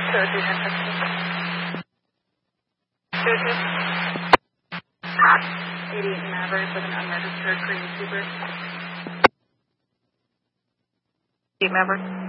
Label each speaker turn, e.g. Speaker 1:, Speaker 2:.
Speaker 1: 88 Maverick with an unregistered Green Cooper. 8 Maverick.